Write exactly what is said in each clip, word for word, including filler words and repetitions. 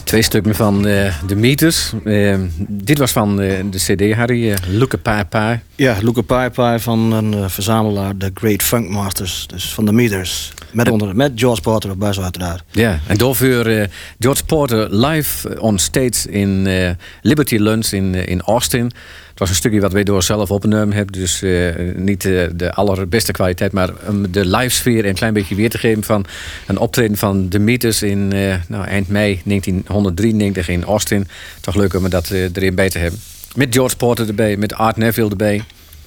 Twee stukken van uh, de Meters. Uh, dit was van uh, de cd, Harry. Uh, Look a Pie Pie. Ja, Look a Pie Pie van een uh, verzamelaar, The Great Funk Masters. Dus van de Meters. Met, onder, met George Porter op bas uiteraard. Ja, en daarvoor uh, George Porter live on stage in uh, Liberty Lunch in, uh, in Austin. Het was een stukje wat wij door zelf opgenomen hebben. Dus uh, niet uh, de allerbeste kwaliteit, maar um, de live sfeer een klein beetje weer te geven van een optreden van de Meters in uh, nou, eind mei negentienhonderddrieënnegentig in Austin. Toch leuk om dat uh, erin bij te hebben. Met George Porter erbij, met Art Neville erbij.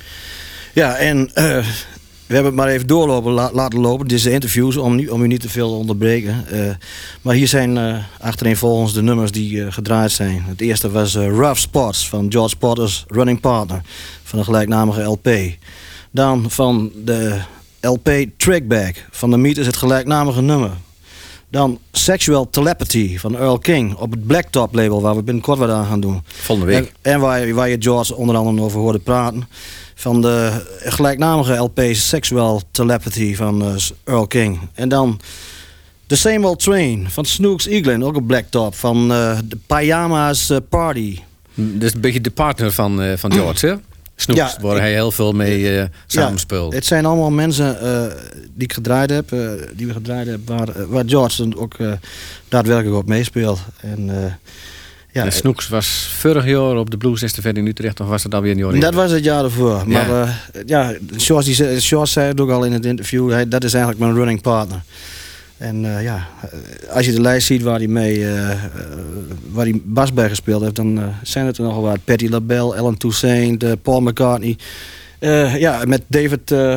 Ja, en uh, we hebben het maar even doorlopen, la- laten lopen. Dit is de interviews, om, nu, om u niet te veel te onderbreken. Uh, maar hier zijn uh, achtereenvolgens de nummers die uh, gedraaid zijn. Het eerste was uh, Rough Spots van George Porter's Running Partner. Van de gelijknamige L P. Dan van de L P Trackback van de Meters het gelijknamige nummer. Dan Sexual Telepathy van Earl King op het Blacktop label, waar we binnenkort wat aan gaan doen. Volgende week. En, en waar, waar je George onder andere over hoorde praten. Van de gelijknamige L P Sexual Telepathy van uh, Earl King. En dan The Same Old Train van Snooks Eaglin, ook op Blacktop, van uh, de Pyjama's uh, Party. Dat is een beetje de partner van, uh, van George, hè? Snooks, Ja, waar hij heel veel mee uh, samenspeelt. Ja, het zijn allemaal mensen uh, die ik gedraaid heb, uh, die we gedraaid hebben, waar, uh, waar George dan ook uh, daadwerkelijk op meespeelt. En, uh, ja, en Snooks was vorig jaar op de Blues Estafette in Utrecht, of was dat alweer een jaar? Dat was het jaar ervoor. Maar ja, uh, ja George, die zei, George zei het ook al in het interview, hij, dat is eigenlijk mijn running partner. En uh, ja, als je de lijst ziet waar hij mee, uh, uh, waar hij bas bij gespeeld heeft, dan uh, zijn het er nogal wat. Patti LaBelle, Alan Toussaint, uh, Paul McCartney. Uh, ja, met David, uh,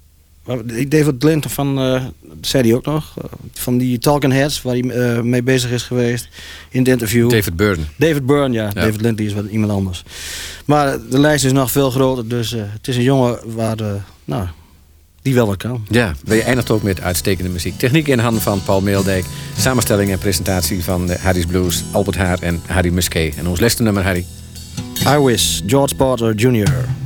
David Lind van, uh, zei hij ook nog, uh, van die Talking Heads, waar hij uh, mee bezig is geweest in het interview. David Byrne. David Byrne, ja. ja. David Lind die is wat iemand anders. Maar de lijst is nog veel groter, dus uh, het is een jongen waar, uh, nou, die wel wat kan. Ja, je eindigt ook met uitstekende muziek. Techniek in handen van Paul Meeldijk. Samenstelling en presentatie van de Harry's Blues, Albert Haar en Harry Musquet. En ons laatste nummer, Harry. I Wish, George Porter junior